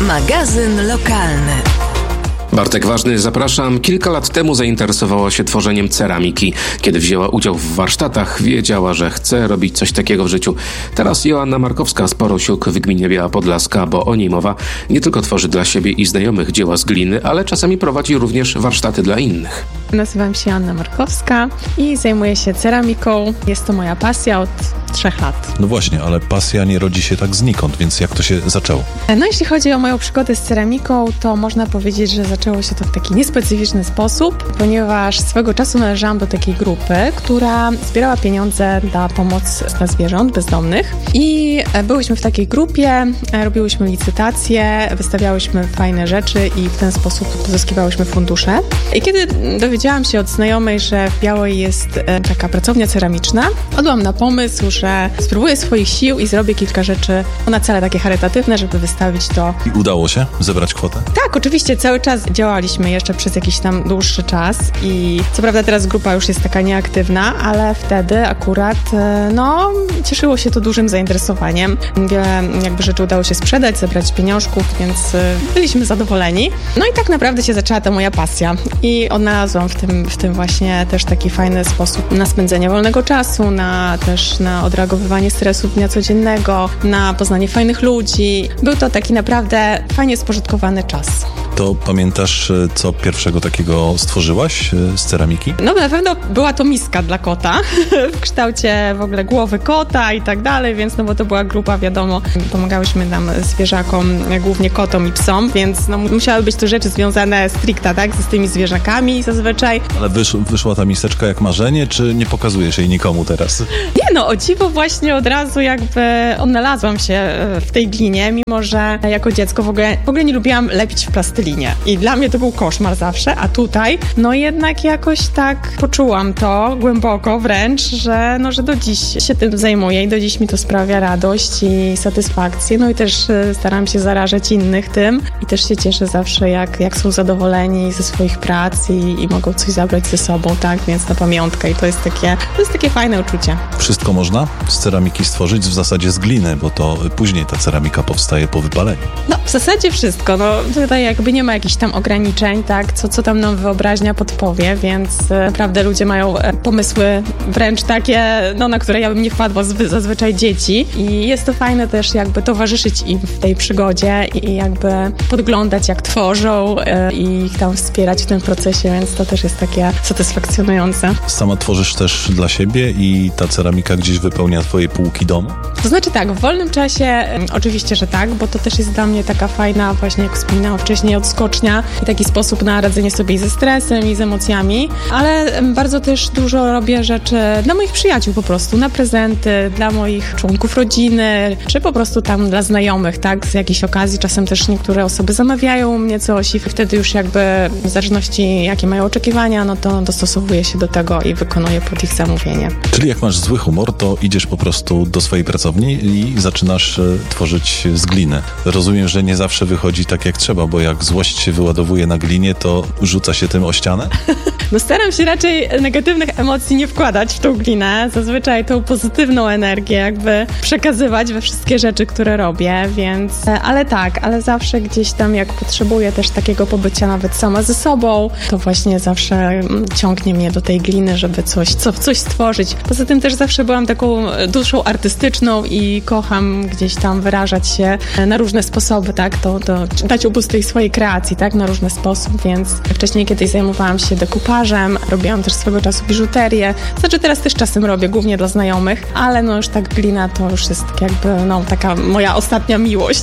Magazyn lokalny. Bartek Ważny, zapraszam. Kilka lat temu zainteresowała się tworzeniem ceramiki. Kiedy wzięła udział w warsztatach, wiedziała, że chce robić coś takiego w życiu. Teraz Joanna Markowska z Porosiuk w gminie Biała Podlaska, bo o niej mowa, nie tylko tworzy dla siebie i znajomych dzieła z gliny, ale czasami prowadzi również warsztaty dla innych. Nazywam się Joanna Markowska i zajmuję się ceramiką. Jest to moja pasja od 3 lat. No właśnie, ale pasja nie rodzi się tak znikąd, więc jak to się zaczęło? No jeśli chodzi o moją przygodę z ceramiką, to można powiedzieć, że zaczęło się to w taki niespecyficzny sposób, ponieważ swego czasu należałam do takiej grupy, która zbierała pieniądze na pomoc dla zwierząt bezdomnych i byłyśmy w takiej grupie, robiłyśmy licytacje, wystawiałyśmy fajne rzeczy i w ten sposób pozyskiwałyśmy fundusze. I kiedy dowiedziałam się od znajomej, że w Białej jest taka pracownia ceramiczna, padłam na pomysł, że spróbuję swoich sił i zrobię kilka rzeczy na cele takie charytatywne, żeby wystawić to. I udało się zebrać kwotę? Tak, oczywiście, cały czas działaliśmy jeszcze przez jakiś tam dłuższy czas i co prawda teraz grupa już jest taka nieaktywna, ale wtedy akurat cieszyło się to dużym zainteresowaniem. Wiele jakby rzeczy udało się sprzedać, zebrać pieniążków, więc byliśmy zadowoleni. No i tak naprawdę się zaczęła ta moja pasja i odnalazłam w tym właśnie też taki fajny sposób na spędzenie wolnego czasu, na odreagowywanie stresu dnia codziennego, na poznanie fajnych ludzi. Był to taki naprawdę fajnie spożytkowany czas. To pamiętasz, co pierwszego takiego stworzyłaś z ceramiki? No na pewno była to miska dla kota w kształcie w ogóle głowy kota i tak dalej, więc bo to była grupa, wiadomo, pomagałyśmy tam zwierzakom, głównie kotom i psom, więc musiały być to rzeczy związane stricte, tak, z tymi zwierzakami zazwyczaj. Ale wyszła ta miseczka jak marzenie, czy nie pokazujesz jej nikomu teraz? Nie, o dziwo właśnie od razu jakby odnalazłam się w tej glinie, mimo że jako dziecko w ogóle nie lubiłam lepić w plastylinie i dla mnie to był koszmar zawsze, a tutaj jednak jakoś tak poczułam to głęboko wręcz, że do dziś się tym zajmuję i do dziś mi to sprawia radość i satysfakcję, i też staram się zarażać innych tym i też się cieszę zawsze jak są zadowoleni ze swoich prac i mogą coś zabrać ze sobą, tak, więc na pamiątkę i to jest takie fajne uczucie. Wszystko można z ceramiki stworzyć, w zasadzie z gliny, bo to później ta ceramika powstaje po wypaleniu. W zasadzie wszystko, tutaj jakby nie ma jakichś tam ograniczeń, tak, co tam nam wyobraźnia podpowie, więc naprawdę ludzie mają pomysły wręcz takie, na które ja bym nie wpadła zazwyczaj dzieci i jest to fajne też jakby towarzyszyć im w tej przygodzie i jakby podglądać jak tworzą i ich tam wspierać w tym procesie, więc to też jest takie satysfakcjonujące. Sama tworzysz też dla siebie i ta ceramika gdzieś wypełnia twoje półki domu? To znaczy tak, w wolnym czasie oczywiście, że tak, bo to też jest dla mnie taka fajna, właśnie jak wspominałam wcześniej, odskocznia i taki sposób na radzenie sobie i ze stresem, i z emocjami, ale bardzo też dużo robię rzeczy dla moich przyjaciół po prostu, na prezenty, dla moich członków rodziny, czy po prostu tam dla znajomych, tak, z jakiejś okazji. Czasem też niektóre osoby zamawiają u mnie coś i wtedy już jakby w zależności jakie mają oczekiwania, to dostosowuję się do tego i wykonuję pod ich zamówienie. Czyli jak masz zły humor, to idziesz po prostu do swojej pracowni i zaczynasz tworzyć z gliny. Rozumiem, że nie zawsze wychodzi tak jak trzeba, bo jak złość się wyładowuje na glinie, to rzuca się tym o ścianę? Staram się raczej negatywnych emocji nie wkładać w tą glinę. Zazwyczaj tą pozytywną energię jakby przekazywać we wszystkie rzeczy, które robię, więc... Ale zawsze gdzieś tam jak potrzebuję też takiego pobycia nawet sama ze sobą, to właśnie zawsze ciągnie mnie do tej gliny, żeby coś stworzyć. Poza tym też zawsze byłam taką duszą artystyczną i kocham gdzieś tam wyrażać się na różne sposoby, tak? To dać upust tej swojej kreacji, tak? Na różny sposób, więc wcześniej kiedyś zajmowałam się dekupażem, robiłam też swego czasu biżuterię. Znaczy teraz też czasem robię, głównie dla znajomych, ale już tak glina to już jest jakby taka moja ostatnia miłość,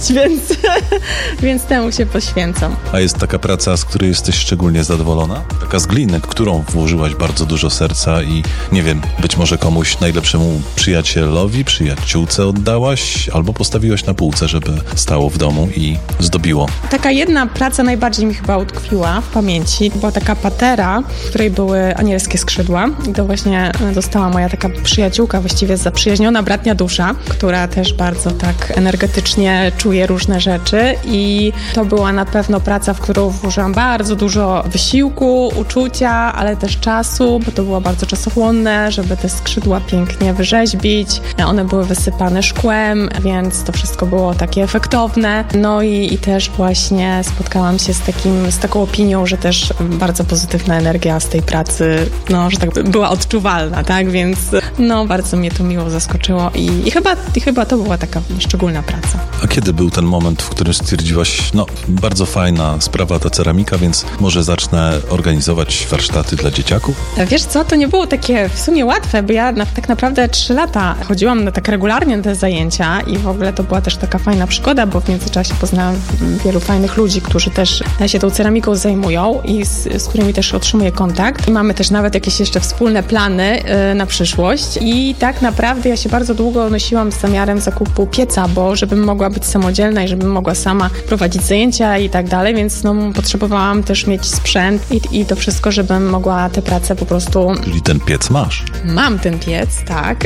więc temu się poświęcam. A jest taka praca, z której jesteś szczególnie zadowolona? Taka z gliny, którą włożyłaś bardzo dużo serca i nie wiem, być może komuś najlepszemu przyjaciółce oddałaś albo postawiłaś na półce, żeby stało w domu i zdobiło. Taka jedna praca najbardziej mi chyba utkwiła w pamięci. Była taka patera, w której były anielskie skrzydła i to właśnie dostała moja taka przyjaciółka, właściwie zaprzyjaźniona bratnia dusza, która też bardzo tak energetycznie czuje różne rzeczy i to była na pewno praca, w którą włożyłam bardzo dużo wysiłku, uczucia, ale też czasu, bo to było bardzo czasochłonne, żeby te skrzydła pięknie wyrzeźbić. One były wysypane szkłem, więc to wszystko było takie efektowne. No i też właśnie spotkałam się z taką opinią, że też bardzo pozytywna energia z tej pracy, że tak była odczuwalna, tak? Więc bardzo mnie to miło zaskoczyło i chyba to była taka szczególna praca. A kiedy był ten moment, w którym stwierdziłaś, bardzo fajna sprawa ta ceramika, więc może zacznę organizować warsztaty dla dzieciaków? Wiesz co, to nie było takie w sumie łatwe, bo ja tak naprawdę 3 lata chodziłam tak regularnie na te zajęcia i w ogóle to była też taka fajna przygoda, bo w międzyczasie poznałam wielu fajnych ludzi, którzy też się tą ceramiką zajmują i z którymi też otrzymuję kontakt. I mamy też nawet jakieś jeszcze wspólne plany na przyszłość i tak naprawdę ja się bardzo długo nosiłam z zamiarem zakupu pieca, bo żebym mogła być samodzielna i żebym mogła sama prowadzić zajęcia i tak dalej, więc potrzebowałam też mieć sprzęt i to wszystko, żebym mogła tę pracę po prostu... Czyli ten piec masz? Mam ten piec, tak.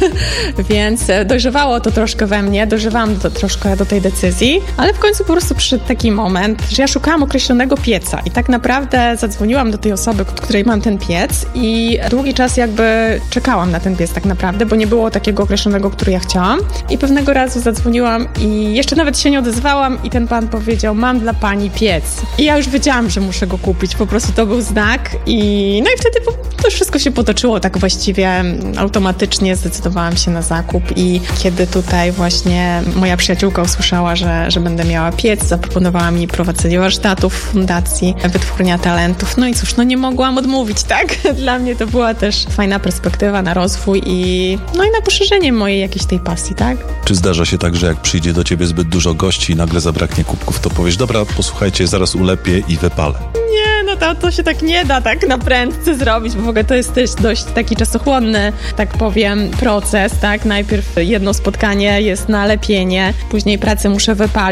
Więc dojrzewało to troszkę we mnie, dojrzewałam troszkę do tej decyzji, ale w końcu po prostu przyszedł taki moment, że ja szukałam określonego pieca i tak naprawdę zadzwoniłam do tej osoby, której mam ten piec i długi czas jakby czekałam na ten piec tak naprawdę, bo nie było takiego określonego, który ja chciałam i pewnego razu zadzwoniłam i jeszcze nawet się nie odezwałam i ten pan powiedział, mam dla pani piec. I ja już wiedziałam, że muszę go kupić, po prostu to był znak i wtedy to wszystko się potoczyło tak właściwie automatycznie, zdecydowałam się na zakup i kiedy tutaj właśnie moja przyjaciółka usłyszała, że będę miała piec, zaproponowała mi prowadzenie warsztatów w Fundacji Wytwórnia Talentów. No i cóż, nie mogłam odmówić, tak? Dla mnie to była też fajna perspektywa na rozwój i na poszerzenie mojej jakiejś tej pasji, tak? Czy zdarza się tak, że jak przyjdzie do ciebie zbyt dużo gości i nagle zabraknie kubków, to powiesz, dobra, posłuchajcie, zaraz ulepię i wypalę? Nie, to się tak nie da tak na prędce zrobić, bo w ogóle to jest też dość taki czasochłonny, tak powiem, proces, tak? Najpierw jedno spotkanie jest na lepienie, później pracę muszę wypalić,